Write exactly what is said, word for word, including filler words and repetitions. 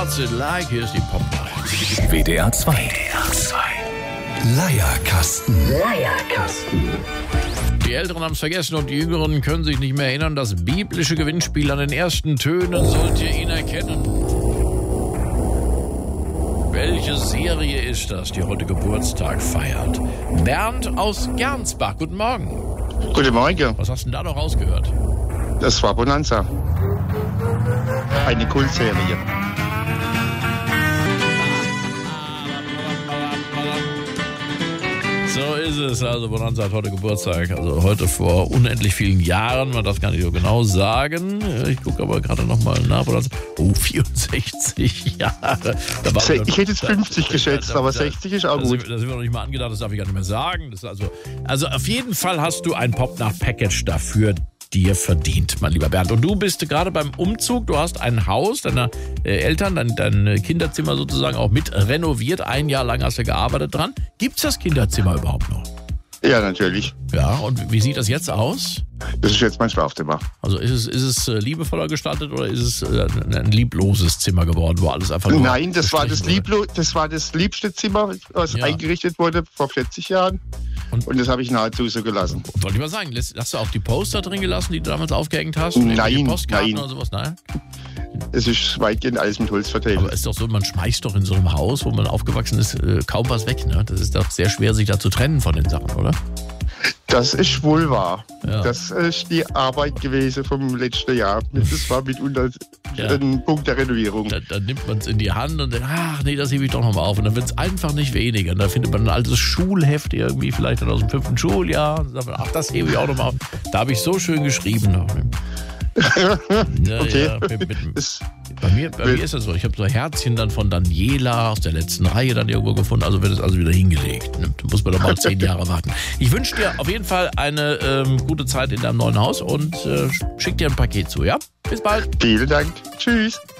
What's It Like? Hier ist die Popnacht. W D R zwei. W D R zwei. Leierkasten. Leierkasten. Die Älteren haben es vergessen und die Jüngeren können sich nicht mehr erinnern. Das biblische Gewinnspiel an den ersten Tönen sollt ihr ihn erkennen. Welche Serie ist das, die heute Geburtstag feiert? Bernd aus Gernsbach, guten Morgen. Guten Morgen. Was hast du denn da noch rausgehört? Das war Bonanza. Eine Kultserie. So ist es. Also Bonanza hat heute Geburtstag. Also heute vor unendlich vielen Jahren. Man darf gar nicht so genau sagen. Ich gucke aber gerade nochmal nach. Bonanza. Oh, vierundsechzig Jahre. Da war ich hätte jetzt fünfzig da, geschätzt, da, da, aber sechzig ist auch da gut. Sind, da sind wir noch nicht mal angedacht. Das darf ich gar nicht mehr sagen. Das ist also, also auf jeden Fall hast du ein Popnacht-Package dafür dir verdient, mein lieber Bernd. Und du bist gerade beim Umzug, du hast ein Haus deiner äh, Eltern, dein, dein Kinderzimmer sozusagen auch mit renoviert. Ein Jahr lang hast du gearbeitet dran. Gibt's das Kinderzimmer überhaupt noch? Ja, natürlich. Ja, und wie sieht das jetzt aus? Das ist jetzt mein Schlafzimmer. Also ist es, ist es äh, liebevoller gestaltet oder ist es äh, ein liebloses Zimmer geworden, wo alles einfach nur Nein, das war das, Lieblo- das war das liebste Zimmer, was ja. eingerichtet wurde vor vierzig Jahren. Und, und das habe ich nahezu so gelassen. Wollte ich mal sagen, hast du auch die Poster drin gelassen, die du damals aufgehängt hast? Nein, Postkarten nein. Oder sowas? Nein. Es ist weitgehend alles mit Holz verteilt. Aber es ist doch so, man schmeißt doch in so einem Haus, wo man aufgewachsen ist, kaum was weg. Ne? Das ist doch sehr schwer, sich da zu trennen von den Sachen, oder? Das ist wohl wahr. Ja. Das ist die Arbeit gewesen vom letzten Jahr. Das war mitunter ja. ein Punkt der Renovierung. Dann, dann nimmt man es in die Hand und denkt, ach nee, das hebe ich doch nochmal auf. Und dann wird es einfach nicht weniger. Und da findet man ein altes Schulheft irgendwie, vielleicht aus dem fünften Schuljahr. Und sagt man, ach, das hebe ich auch nochmal auf. Da habe ich so schön geschrieben. Ja, okay. Ja, mit, mit, bei mir, bei mir ist das so. Ich habe so Herzchen dann von Daniela aus der letzten Reihe dann irgendwo gefunden. Also wird es also wieder hingelegt. Da muss man doch mal zehn Jahre warten. Ich wünsche dir auf jeden Fall eine ähm, gute Zeit in deinem neuen Haus und äh, schick dir ein Paket zu, ja? Bis bald. Vielen Dank. Tschüss.